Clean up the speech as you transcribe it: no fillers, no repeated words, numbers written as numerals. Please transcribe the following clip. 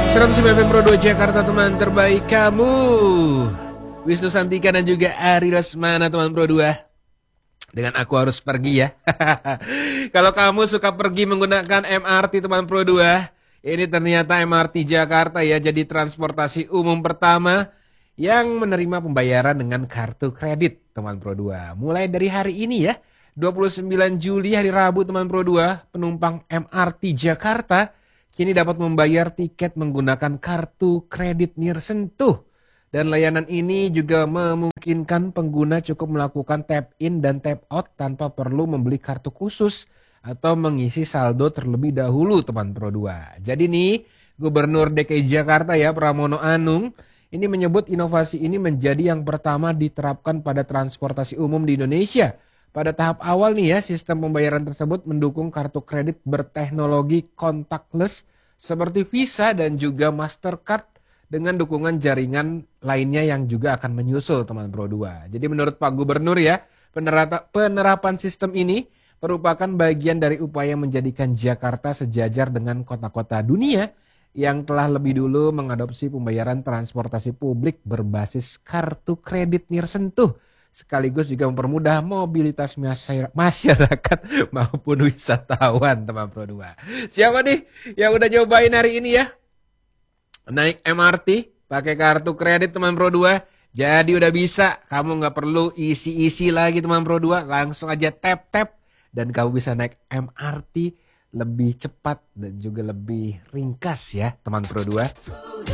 109 FM Pro 2 Jakarta, teman terbaik kamu. Wisnu Santika dan juga Ari Lesmana, teman Pro 2. Dengan aku harus pergi ya. Kalau kamu suka pergi menggunakan MRT, teman Pro 2, ini ternyata MRT Jakarta ya, jadi transportasi umum pertama yang menerima pembayaran dengan kartu kredit, teman Pro 2. Mulai dari hari ini ya, 29 Juli hari Rabu, teman Pro 2, penumpang MRT Jakarta kini dapat membayar tiket menggunakan kartu kredit Nirsentuh. Dan layanan ini juga memungkinkan pengguna cukup melakukan tap in dan tap out tanpa perlu membeli kartu khusus atau mengisi saldo terlebih dahulu, teman Pro 2. Jadi nih, Gubernur DKI Jakarta ya, Pramono Anung, ini menyebut inovasi ini menjadi yang pertama diterapkan pada transportasi umum di Indonesia. Pada tahap awal nih ya, sistem pembayaran tersebut mendukung kartu kredit berteknologi contactless seperti Visa dan juga Mastercard dengan dukungan jaringan lainnya yang juga akan menyusul, teman Pro 2. Jadi menurut Pak Gubernur ya, penerapan sistem ini merupakan bagian dari upaya menjadikan Jakarta sejajar dengan kota-kota dunia yang telah lebih dulu mengadopsi pembayaran transportasi publik berbasis kartu kredit Nirsentuh, sekaligus juga mempermudah mobilitas masyarakat maupun wisatawan, teman Pro 2. Siapa nih yang udah nyobain hari ini ya? Naik MRT pakai kartu kredit, teman Pro 2. Jadi udah bisa, kamu nggak perlu isi-isi lagi, teman Pro 2. Langsung aja tap-tap dan kamu bisa naik MRT lebih cepat dan juga lebih ringkas ya, teman Pro 2.